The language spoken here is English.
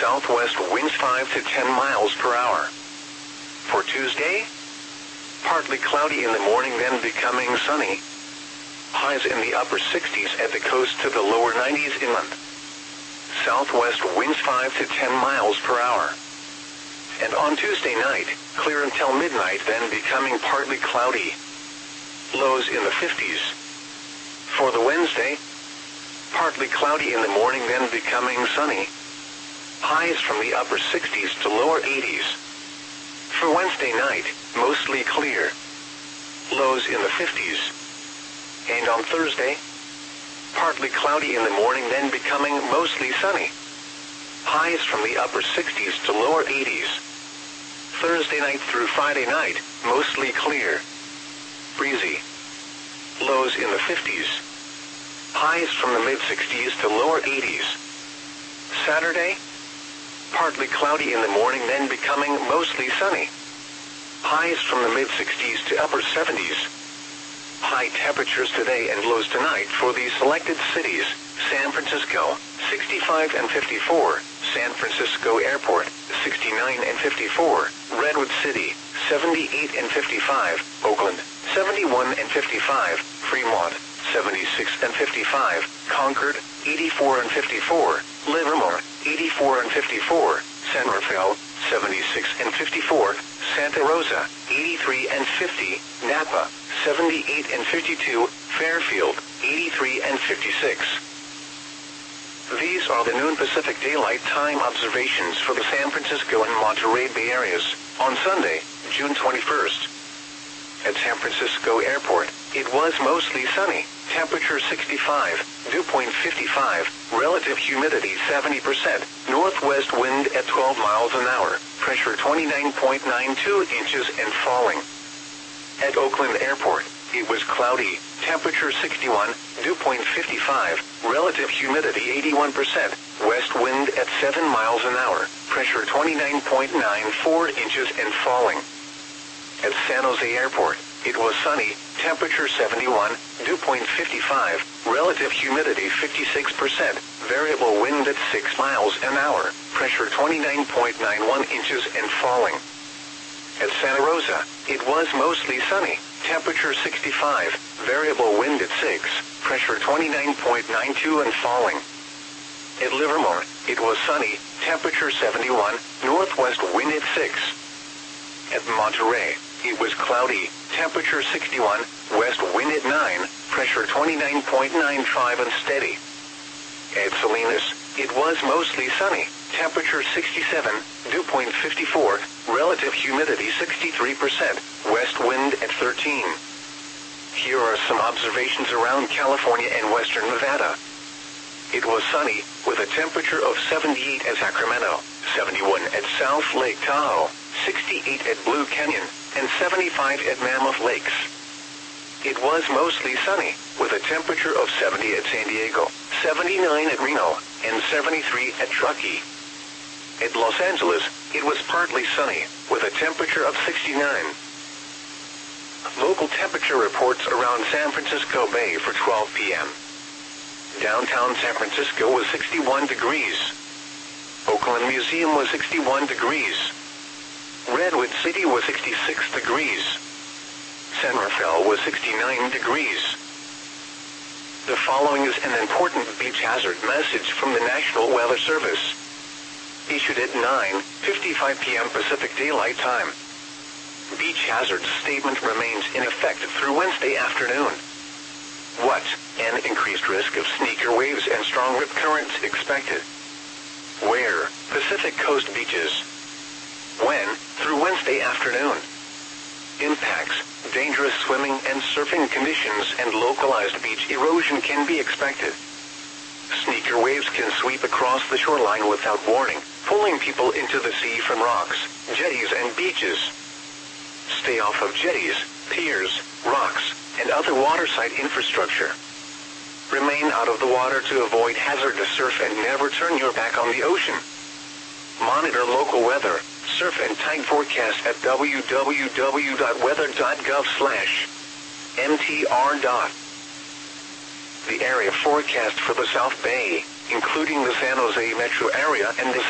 southwest winds 5 to 10 miles per hour. For Tuesday, partly cloudy in the morning, then becoming sunny. Highs in the upper 60s at the coast to the lower 90s inland. Southwest winds 5 to 10 miles per hour. And on Tuesday night, clear until midnight, then becoming partly cloudy. Lows in the 50s. For the Wednesday, partly cloudy in the morning, then becoming sunny. Highs from the upper 60s to lower 80s. For Wednesday night, mostly clear. Lows in the 50s. And on Thursday, partly cloudy in the morning, then becoming mostly sunny. Highs from the upper 60s to lower 80s. Thursday night through Friday night, mostly clear. Breezy. Lows in the 50s. Highs from the mid-60s to lower 80s. Saturday, partly cloudy in the morning, then becoming mostly sunny. Highs from the mid-60s to upper 70s. High temperatures today and lows tonight for the selected cities: San Francisco, 65 and 54, San Francisco Airport, 69 and 54, Redwood City, 78 and 55, Oakland, 71 and 55, Fremont, 76 and 55, Concord, 84 and 54, Livermore, 84 and 54, San Rafael, 76 and 54, Santa Rosa, 83 and 50, Napa, 78 and 52, Fairfield, 83 and 56. These are the noon Pacific Daylight Time observations for the San Francisco and Monterey Bay areas on Sunday, June 21st. At San Francisco Airport, it was mostly sunny, temperature 65, dew point 55, relative humidity 70%, northwest wind at 12 miles an hour, pressure 29.92 inches and falling. At Oakland Airport, it was cloudy, temperature 61, dew point 55, relative humidity 81%, west wind at 7 miles an hour, pressure 29.94 inches and falling. At San Jose Airport, it was sunny, temperature 71, dew point 55, relative humidity 56%, variable wind at 6 miles an hour, pressure 29.91 inches and falling. At Santa Rosa, it was mostly sunny, temperature 65, variable wind at 6, pressure 29.92 and falling. At Livermore, it was sunny, temperature 71, northwest wind at 6. At Monterey, it was cloudy, temperature 61, west wind at 9, pressure 29.95 and steady. At Salinas, it was mostly sunny, temperature 67, dew point 54, relative humidity 63%, west wind at 13. Here are some observations around California and western Nevada. It was sunny, with a temperature of 78 at Sacramento, 71 at South Lake Tahoe, 68 at Blue Canyon, and 75 at Mammoth Lakes. It was mostly sunny, with a temperature of 70 at San Diego, 79 at Reno, and 73 at Truckee. At Los Angeles, it was partly sunny, with a temperature of 69. Local temperature reports around San Francisco Bay for 12 p.m. Downtown San Francisco was 61 degrees. Oakland Museum was 61 degrees. Redwood City was 66 degrees. San Rafael was 69 degrees. The following is an important beach hazard message from the National Weather Service. Issued at 9:55 p.m. Pacific Daylight Time. Beach hazard statement remains in effect through Wednesday afternoon. What? An increased risk of sneaker waves and strong rip currents expected. Where? Pacific Coast beaches. When? Through Wednesday afternoon. Impacts: dangerous swimming and surfing conditions and localized beach erosion can be expected. Sneaker waves can sweep across the shoreline without warning, pulling people into the sea from rocks, jetties and beaches. Stay off of jetties, piers, rocks, and other waterside infrastructure. Remain out of the water to avoid hazardous surf and never turn your back on the ocean. Monitor local weather, surf and tide forecast at www.weather.gov/mtr. The area forecast for the South Bay, including the San Jose metro area and the